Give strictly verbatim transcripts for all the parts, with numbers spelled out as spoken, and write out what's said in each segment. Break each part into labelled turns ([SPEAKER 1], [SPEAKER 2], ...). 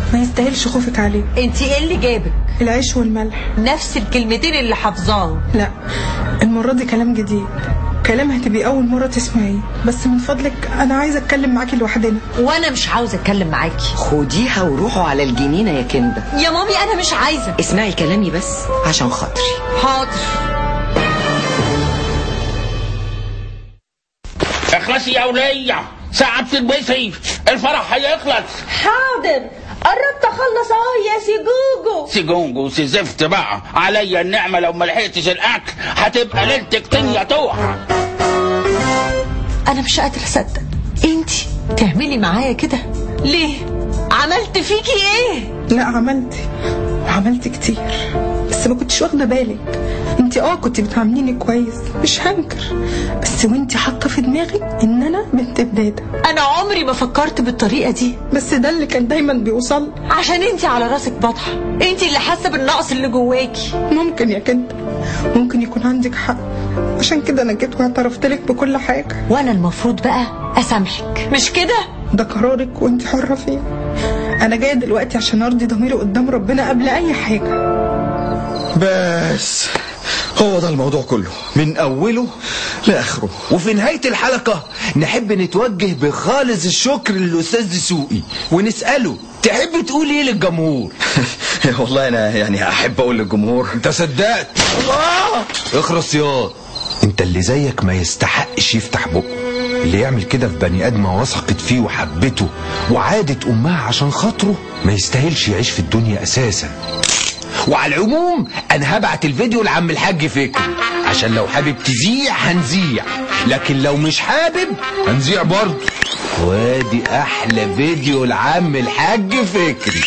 [SPEAKER 1] ما يستاهلش خوفك عليه.
[SPEAKER 2] انت ايه اللي جابك؟
[SPEAKER 1] العيش والملح.
[SPEAKER 2] نفس الكلمتين اللي حافظاهم.
[SPEAKER 1] لا، المرة دي كلام جديد، كلام هتبقي أول مرة تسمعيه، بس من فضلك أنا عايزة أتكلم معاكي لوحدنا.
[SPEAKER 2] وأنا مش عاوزة أتكلم معاكي.
[SPEAKER 3] خديها وروحوا على الجنينة يا كندا.
[SPEAKER 2] يا مامي أنا مش عايزة.
[SPEAKER 3] اسمعي كلامي بس عشان خاطري.
[SPEAKER 2] حاضر.
[SPEAKER 4] اخلصي يا ولية، ساعة بتلبسي، الفرح هيخلص.
[SPEAKER 5] حاضر، قربت اخلص اهو يا سيجوجو.
[SPEAKER 4] سيجونجو سيزفت بقى عليا النعمة، لو ما لحقتش الاكل هتبقى ليلتك تانية توحى.
[SPEAKER 2] انا مش قادرة اصدق انتي تعملي معايا كده ليه؟ عملت فيكي ايه؟
[SPEAKER 1] لا عملتي وعملت كتير، بس ما كنتش واخده بالك. انت اه كنت بتعامليني كويس مش هنكر، بس وانت حاطه في دماغي ان انا بنت بداده.
[SPEAKER 2] انا عمري ما فكرت بالطريقه دي،
[SPEAKER 1] بس ده اللي كان دايما بيوصل.
[SPEAKER 2] عشان انت على راسك بطحه، انت اللي حاسه بالنقص اللي جواكي.
[SPEAKER 1] ممكن يا كندا، ممكن يكون عندك حق، عشان كده انا جيت واعترفت لك بكل حاجه.
[SPEAKER 2] وانا المفروض بقى اسامحك مش كده؟
[SPEAKER 1] ده قرارك وانت حره فيه. انا جايه دلوقتي عشان ارضي ضميري قدام ربنا قبل اي حاجه.
[SPEAKER 6] بس هو ده الموضوع كله من اوله لاخره.
[SPEAKER 7] وفي نهايه الحلقه نحب نتوجه بخالص الشكر للاستاذ دسوقي ونساله تحب تقول ايه للجمهور؟
[SPEAKER 6] والله انا يعني احب اقول للجمهور
[SPEAKER 7] انت صدقت. الله اخرس ياض، انت اللي زيك ما يستحقش يفتح بقه. اللي يعمل كده في بني ادمه وثقت فيه وحبته وعادت امها عشان خاطره ما يستاهلش يعيش في الدنيا اساسا. وعلى العموم انا هبعت الفيديو لعم الحاج فكري، عشان لو حابب تذيع هنذيع، لكن لو مش حابب هنذيع برضه. وادي احلى فيديو لعم الحاج فكري.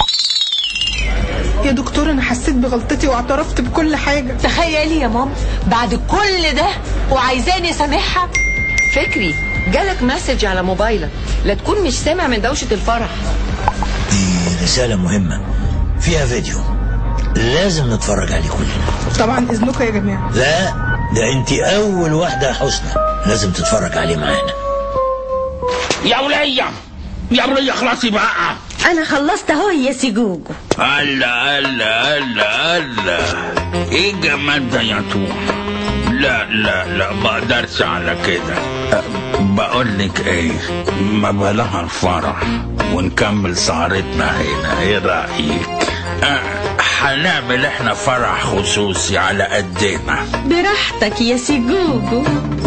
[SPEAKER 1] يا دكتور انا حسيت بغلطتي واعترفت بكل حاجه.
[SPEAKER 2] تخيلي يا ماما بعد كل ده وعايزاني اسامحها.
[SPEAKER 3] فكري جالك مسج على موبايلك، لا تكون مش سامع من دوشه الفرح.
[SPEAKER 8] دي رساله مهمه فيها فيديو لازم نتفرج عليه كلنا.
[SPEAKER 1] طبعا اذنكم يا جماعه.
[SPEAKER 8] لا ده انت اول واحده يا حسنى لازم تتفرج عليه معانا.
[SPEAKER 4] يا ولية يا ولية خلاصي بقى.
[SPEAKER 5] انا خلصت اهو يا سيجوجو.
[SPEAKER 4] الله الله الله الله، ايه الجمال ده يا توح؟ لا لا لا ما اقدرش على كده. بقول لك ايه، ما بلاها الفرح ونكمل سهرتنا هنا، ايه رايك؟ أه هنعمل احنا فرح خصوصي على قدنا.
[SPEAKER 5] براحتك يا سيجوجو.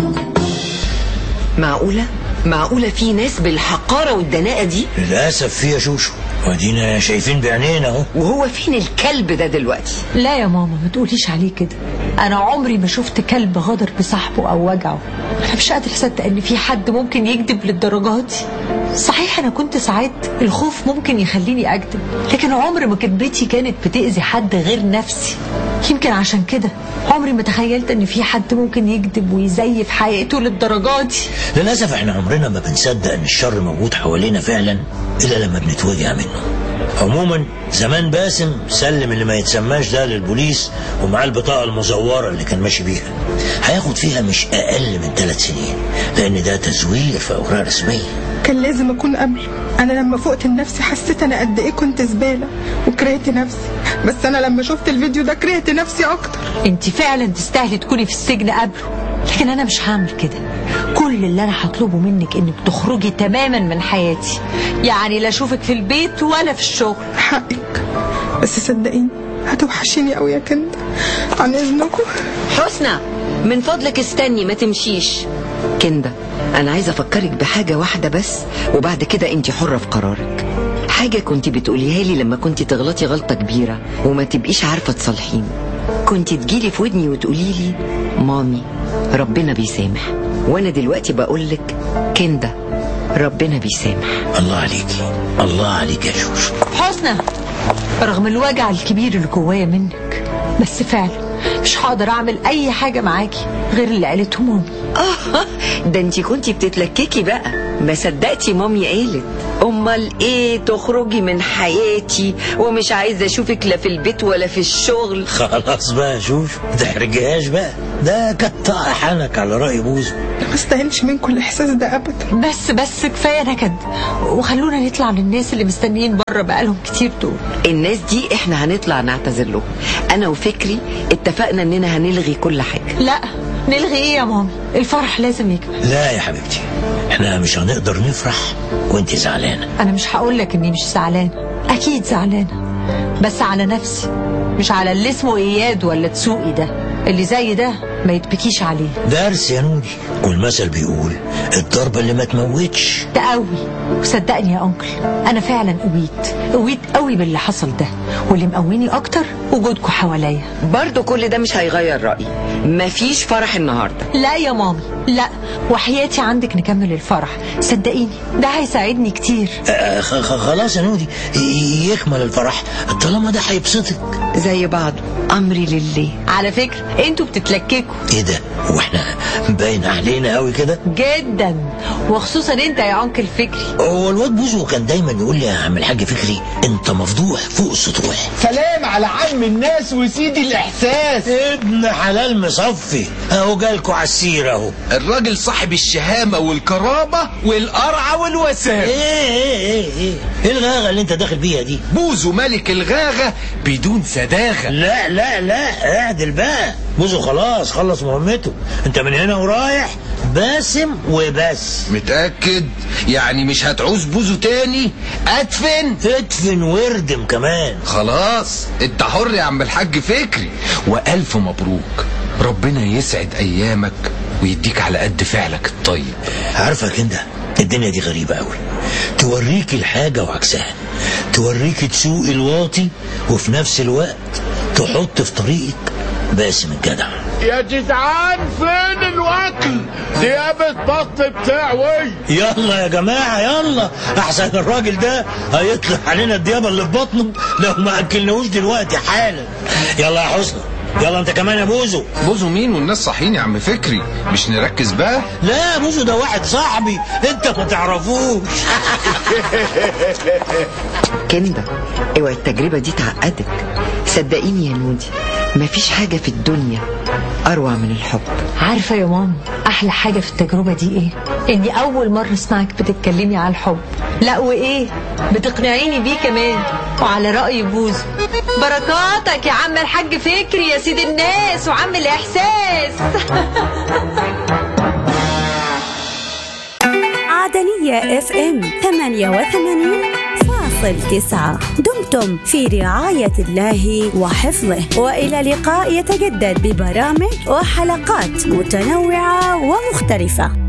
[SPEAKER 3] معقوله معقوله في ناس بالحقاره والدناءه دي؟
[SPEAKER 8] للاسف في يا شوشو، ودينا شايفين بعينينا اهو.
[SPEAKER 3] وهو فين الكلب ده دلوقتي؟
[SPEAKER 2] لا يا ماما ما تقوليش عليه كده، انا عمري ما شفت كلب غدر بصاحبه او وجعه. انا مش قادر اصدق ان في حد ممكن يكذب للدرجات دي. صحيح انا كنت ساعات الخوف ممكن يخليني اكذب، لكن عمر ما كذبتي كانت بتأذي حد غير نفسي. يمكن عشان كده عمري ما تخيلت ان في حد ممكن يكذب ويزيف حقيقته للدرجات دي.
[SPEAKER 8] للاسف احنا عمرنا ما بنصدق ان الشر موجود حوالينا فعلا الا لما بنتوجع منه. عموما زمان باسم سلم اللي ما يتسماش ده للبوليس ومعاه البطاقه المزوره اللي كان ماشي بيها. هياخد فيها مش اقل من ثلاث سنين لان ده تزوير في اوراق رسميه.
[SPEAKER 1] كان لازم اكون قبله. انا لما فقت لنفسي حسيت انا قد ايه كنت زباله وكرهت نفسي، بس انا لما شفت الفيديو ده كرهت نفسي اكتر.
[SPEAKER 2] انت فعلا تستاهلي تكوني في السجن قبله، لكن انا مش هعمل كده. كل اللي انا هطلبه منك انك تخرجي تماما من حياتي، يعني لا اشوفك في البيت ولا في الشغل.
[SPEAKER 1] حقك، بس صدقيني هتوحشيني قوي يا كندا. عن اذنكم.
[SPEAKER 3] حسنى من فضلك استني ما تمشيش. كندا انا عايزه افكرك بحاجه واحده بس، وبعد كده انت حره في قرارك. حاجه كنت بتقوليها لي لما كنت تغلطي غلطه كبيره وما تبقيش عارفه تصالحيني. كنت تجيلي في ودني وتقولي لي مامي ربنا بيسامح، وانا دلوقتي بقولك كندا ربنا بيسامح.
[SPEAKER 8] الله عليكي الله عليك يا شوشو.
[SPEAKER 2] حسنى رغم الوجع الكبير اللي جوايا منك، بس فعلا مش هقدر اعمل اي حاجه معاكي غير اللي قالته مامي.
[SPEAKER 3] اه ده انتي كنتي بتتلككي بقى، ما صدقتي مامي قالت. امال ايه تخرجي من حياتي ومش عايزه اشوفك لا في البيت ولا في الشغل؟
[SPEAKER 8] خلاص بقى يا شوشو ما تحرجيهاش بقى. ده كتر حنك على رأي بوزو.
[SPEAKER 1] ما استاهلش منكم الاحساس ده ابدا.
[SPEAKER 2] بس بس كفايه نكد، وخلونا نطلع للناس اللي مستنيين بره بقالهم كتير دول.
[SPEAKER 3] الناس دي احنا هنطلع نعتذر لهم. انا وفكري اتفقنا اننا هنلغي كل حاجه.
[SPEAKER 2] لا نلغي ايه يا مامي؟ الفرح لازم يكمل.
[SPEAKER 8] لا يا حبيبتي، احنا مش هنقدر نفرح وانت زعلانه.
[SPEAKER 2] انا مش هقولك اني مش زعلانه، اكيد زعلانه، بس على نفسي مش على اللي اسمه اياد ولا تسوقي ده. اللي زي ده ما يتبكيش عليه.
[SPEAKER 8] درس يا نودي، والمثل بيقول الضربه اللي ما تموتش
[SPEAKER 2] تقوي. وصدقني يا انكل انا فعلا قويت قويت قوي باللي حصل ده، واللي مقويني اكتر وجودكم حواليا.
[SPEAKER 3] برضو كل ده مش هيغير رأيي، مفيش فرح النهارده.
[SPEAKER 2] لا يا مامي لا، وحياتي عندك نكمل الفرح، صدقيني ده هيساعدني كتير.
[SPEAKER 8] آه خلاص يا نودي، يكمل الفرح طالما ده هيبسطك.
[SPEAKER 3] زي بعض، امري لله.
[SPEAKER 2] على فكره انتوا بتتلككوا.
[SPEAKER 8] ايه ده؟ واحنا باين علينا قوي كده
[SPEAKER 2] جدا، وخصوصا انت يا انكل فكري.
[SPEAKER 8] هو الواد بوزو كان دايما يقول لي يا عم الحاج فكري انت مفضوح فوق السطوح.
[SPEAKER 9] سلام على عم الناس وسيدي الاحساس.
[SPEAKER 8] ابن حلال مصفي اهو جالكوا على السيره اهو.
[SPEAKER 7] الراجل صاحب الشهامه والكرامه والقرعه والوسام.
[SPEAKER 8] ايه ايه ايه ايه ايه الغاغه اللي انت داخل بيها دي؟
[SPEAKER 7] بوزو ملك الغاغه بدون سداغه.
[SPEAKER 8] لا لا لا اعدل بقى. بوزو خلاص خلص مهمته، انت من هنا ورايح باسم وبس.
[SPEAKER 7] متأكد؟ يعني مش هتعوز بوزو تاني؟ ادفن
[SPEAKER 8] ادفن واردم كمان.
[SPEAKER 7] خلاص انت حر يا عم الحاج فكري، والف مبروك. ربنا يسعد ايامك ويديك على قد فعلك الطيب.
[SPEAKER 8] عارفك انت الدنيا دي غريبة قوي، توريك الحاجة وعكسها، توريك تسوق الواطي وفي نفس الوقت تحط في طريقك باسم الجدع.
[SPEAKER 9] يا جدعان فين الوكل؟ ديابة بطن بتاعوي.
[SPEAKER 8] يلا يا جماعة يلا، احسن الراجل ده هيطلع علينا الديابة اللي في بطنه لو ما اكلناهوش دلوقتي حالا. يلا يا حسنى، يلا انت كمان يا بوزو.
[SPEAKER 7] بوزو مين والناس صاحيين يا عم فكري؟ مش نركز بقى؟
[SPEAKER 8] لا بوزو ده واحد صاحبي انت ما تعرفوش.
[SPEAKER 3] كندا اوعي التجربة دي تعقدك. صدقيني يا نودي مفيش حاجة في الدنيا أروع من الحب.
[SPEAKER 2] عارفة يا ماما أحلى حاجة في التجربة دي إيه؟ إني أول مرة أسمعك بتتكلمي على الحب. لا وإيه؟ بتقنعيني بيه كمان. وعلى رأي بوزو بركاتك يا عم الحاج فكري يا سيد الناس وعم الإحساس.
[SPEAKER 10] عدنية اف ام ثمانية وثمانين فاصل تسعة. دمتم في رعاية الله وحفظه، وإلى لقاء يتجدد ببرامج وحلقات متنوعة ومختلفة.